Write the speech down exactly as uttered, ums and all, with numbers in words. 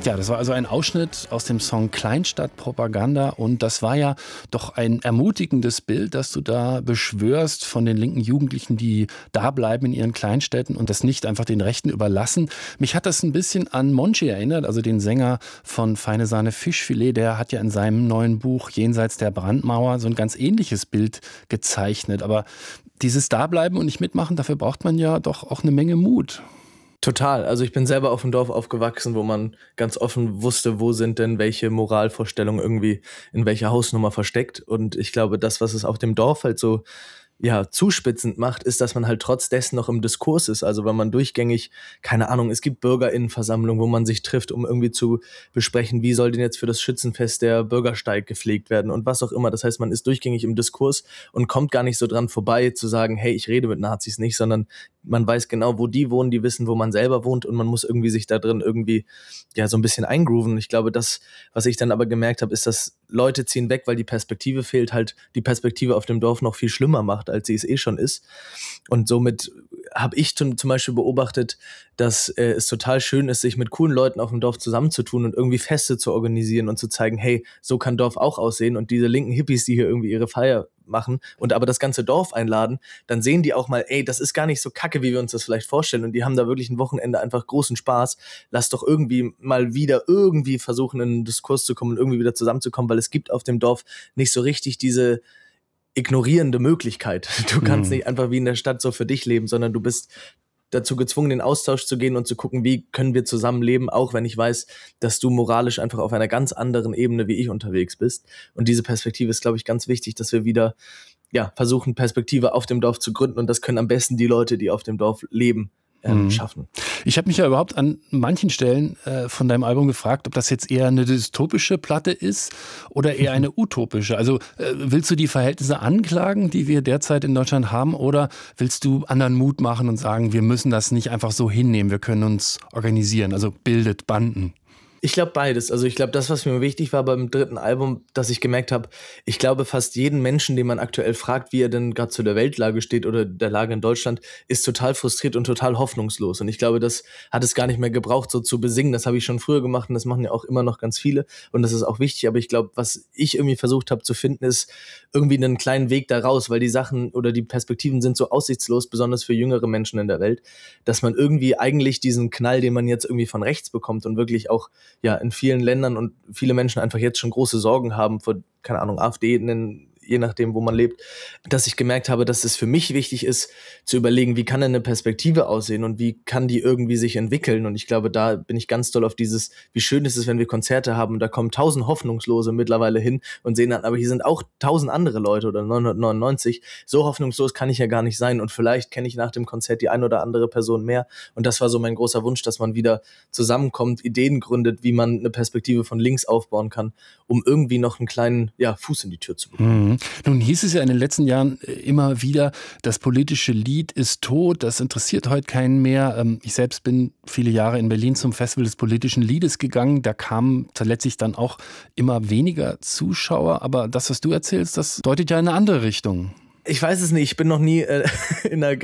Ja, das war also ein Ausschnitt aus dem Song Kleinstadtpropaganda und das war ja doch ein ermutigendes Bild, das du da beschwörst von den linken Jugendlichen, die da bleiben in ihren Kleinstädten und das nicht einfach den Rechten überlassen. Mich hat das ein bisschen an Monchi erinnert, also den Sänger von Feine Sahne Fischfilet, der hat ja in seinem neuen Buch Jenseits der Brandmauer so ein ganz ähnliches Bild gezeichnet, aber dieses Dableiben und nicht mitmachen, dafür braucht man ja doch auch eine Menge Mut. Total. Also ich bin selber auf dem Dorf aufgewachsen, wo man ganz offen wusste, wo sind denn welche Moralvorstellungen irgendwie in welcher Hausnummer versteckt. Und ich glaube, das, was es auf dem Dorf halt so ja, zuspitzend macht, ist, dass man halt trotz dessen noch im Diskurs ist. Also wenn man durchgängig, keine Ahnung, es gibt BürgerInnenversammlungen, wo man sich trifft, um irgendwie zu besprechen, wie soll denn jetzt für das Schützenfest der Bürgersteig gepflegt werden und was auch immer. Das heißt, man ist durchgängig im Diskurs und kommt gar nicht so dran vorbei, zu sagen, hey, ich rede mit Nazis nicht, sondern man weiß genau, wo die wohnen, die wissen, wo man selber wohnt und man muss irgendwie sich da drin irgendwie ja so ein bisschen eingrooven. Ich glaube, das, was ich dann aber gemerkt habe, ist, dass Leute ziehen weg, weil die Perspektive fehlt, halt die Perspektive auf dem Dorf noch viel schlimmer macht, als sie es eh schon ist. Und somit habe ich zum, zum Beispiel beobachtet, dass äh, es total schön ist, sich mit coolen Leuten auf dem Dorf zusammenzutun und irgendwie Feste zu organisieren und zu zeigen, hey, so kann Dorf auch aussehen. Und diese linken Hippies, die hier irgendwie ihre Feier machen und aber das ganze Dorf einladen, dann sehen die auch mal, ey, das ist gar nicht so kacke, wie wir uns das vielleicht vorstellen und die haben da wirklich ein Wochenende einfach großen Spaß. Lass doch irgendwie mal wieder irgendwie versuchen, in einen Diskurs zu kommen und irgendwie wieder zusammenzukommen, weil es gibt auf dem Dorf nicht so richtig diese ignorierende Möglichkeit. Du kannst mhm. nicht einfach wie in der Stadt so für dich leben, sondern du bist dazu gezwungen, in den Austausch zu gehen und zu gucken, wie können wir zusammenleben, auch wenn ich weiß, dass du moralisch einfach auf einer ganz anderen Ebene wie ich unterwegs bist. Und diese Perspektive ist, glaube ich, ganz wichtig, dass wir wieder ja, versuchen, Perspektive auf dem Dorf zu gründen. Und das können am besten die Leute, die auf dem Dorf leben, ähm, mhm. schaffen. Ich habe mich ja überhaupt an manchen Stellen äh, von deinem Album gefragt, ob das jetzt eher eine dystopische Platte ist oder eher eine utopische. Also äh, willst du die Verhältnisse anklagen, die wir derzeit in Deutschland haben, oder willst du anderen Mut machen und sagen, wir müssen das nicht einfach so hinnehmen, wir können uns organisieren, also bildet Banden? Ich glaube beides. Also ich glaube, das, was mir wichtig war beim dritten Album, dass ich gemerkt habe, ich glaube, fast jeden Menschen, den man aktuell fragt, wie er denn gerade zu der Weltlage steht oder der Lage in Deutschland, ist total frustriert und total hoffnungslos. Und ich glaube, das hat es gar nicht mehr gebraucht, so zu besingen. Das habe ich schon früher gemacht und das machen ja auch immer noch ganz viele. Und das ist auch wichtig. Aber ich glaube, was ich irgendwie versucht habe zu finden, ist irgendwie einen kleinen Weg da raus, weil die Sachen oder die Perspektiven sind so aussichtslos, besonders für jüngere Menschen in der Welt, dass man irgendwie eigentlich diesen Knall, den man jetzt irgendwie von rechts bekommt und wirklich auch ja in vielen Ländern und viele Menschen einfach jetzt schon große Sorgen haben vor, keine Ahnung, AfD, in, je nachdem, wo man lebt, dass ich gemerkt habe, dass es für mich wichtig ist, zu überlegen, wie kann denn eine Perspektive aussehen und wie kann die irgendwie sich entwickeln. Und ich glaube, da bin ich ganz doll auf dieses, wie schön ist es, wenn wir Konzerte haben und da kommen tausend Hoffnungslose mittlerweile hin und sehen dann, aber hier sind auch tausend andere Leute oder neunhundertneunundneunzig. So hoffnungslos kann ich ja gar nicht sein und vielleicht kenne ich nach dem Konzert die ein oder andere Person mehr. Und das war so mein großer Wunsch, dass man wieder zusammenkommt, Ideen gründet, wie man eine Perspektive von links aufbauen kann, um irgendwie noch einen kleinen ja, Fuß in die Tür zu bekommen. Mhm. Nun hieß es ja in den letzten Jahren immer wieder, das politische Lied ist tot, das interessiert heute keinen mehr. Ich selbst bin viele Jahre in Berlin zum Festival des politischen Liedes gegangen. Da kamen letztlich dann auch immer weniger Zuschauer. Aber das, was du erzählst, das deutet ja in eine andere Richtung. Ich weiß es nicht, ich bin noch nie äh, in einer